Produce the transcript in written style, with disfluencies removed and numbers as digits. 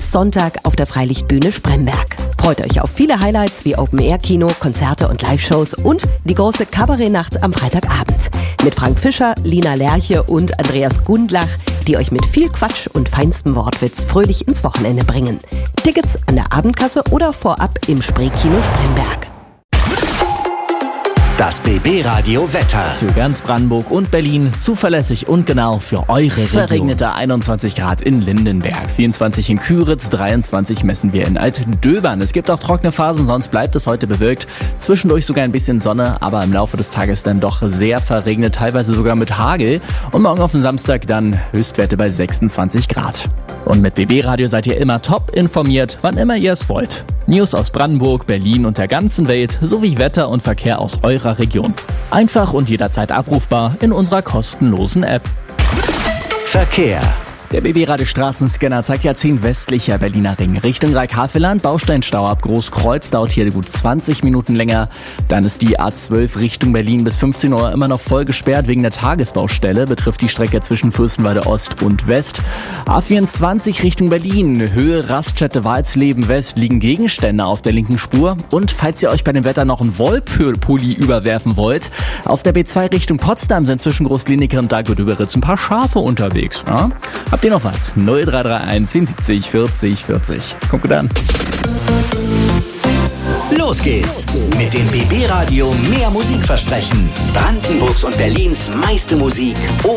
bis Sonntag auf der Freilichtbühne Spremberg. Freut euch auf viele Highlights wie Open-Air-Kino, Konzerte und Live-Shows und die große Kabarettnacht am Freitagabend. Mit Frank Fischer, Lina Lerche und Andreas Gundlach, die euch mit viel Quatsch und feinstem Wortwitz fröhlich ins Wochenende bringen. Tickets an der Abendkasse oder vorab im Spreekino Spremberg. Das BB-Radio Wetter. Für ganz Brandenburg und Berlin zuverlässig und genau für eure Region. Verregnete 21 Grad in Lindenberg, 24 in Küritz, 23 messen wir in Altdöbern. Es gibt auch trockene Phasen, sonst bleibt es heute bewölkt. Zwischendurch sogar ein bisschen Sonne, aber im Laufe des Tages dann doch sehr verregnet, teilweise sogar mit Hagel. Und morgen auf den Samstag dann Höchstwerte bei 26 Grad. Und mit BB-Radio seid ihr immer top informiert, wann immer ihr es wollt. News aus Brandenburg, Berlin und der ganzen Welt sowie Wetter und Verkehr aus eurer Region. Einfach und jederzeit abrufbar in unserer kostenlosen App. Verkehr. Der BB-Radio Straßenscanner zeigt ja 10 westlicher Berliner Ring. Richtung Reik-Havelland, Bausteinstau ab Großkreuz, dauert hier gut 20 Minuten länger. Dann ist die A12 Richtung Berlin bis 15 Uhr immer noch voll gesperrt wegen der Tagesbaustelle. Betrifft die Strecke zwischen Fürstenwalde Ost und West. A24 Richtung Berlin, Höhe Raststätte Walsleben West liegen Gegenstände auf der linken Spur. Und falls ihr euch bei dem Wetter noch einen Wollpulli überwerfen wollt, auf der B2 Richtung Potsdam sind zwischen Großklinik und Dagodeberitz ein paar Schafe unterwegs. Ja? Habt ihr noch was? 0331 1070 40 40. Kommt gut an. Los geht's mit dem BB-Radio Mehr Musik versprechen. Brandenburgs und Berlins meiste Musik